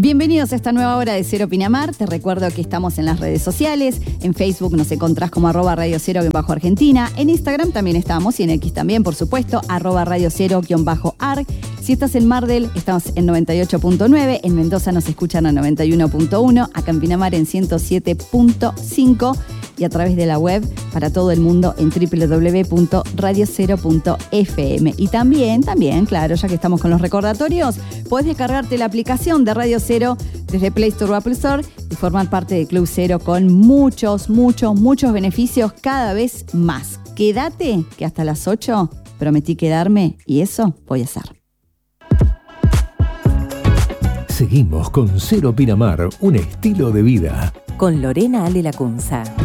Bienvenidos a esta nueva hora de Cero Pinamar. Te recuerdo que estamos en las redes sociales. En Facebook nos encontrás como @Radio Cero_Argentina. En Instagram también estamos y en X también, por supuesto, @Radio Cero_Arg. Si estás en Mar del, estamos en 98.9. En Mendoza nos escuchan a 91.1. Acá en Pinamar en 107.5. Y a través de la web para todo el mundo en www.radiocero.fm. Y también, claro, ya que estamos con los recordatorios, podés descargarte la aplicación de Radio Cero desde Play Store o Apple Store y formar parte del Club Cero con muchos beneficios cada vez más. Quédate, que hasta las 8 prometí quedarme y eso voy a hacer. Seguimos con Cero Pinamar, un estilo de vida. Con Lorena Ale Lacunza.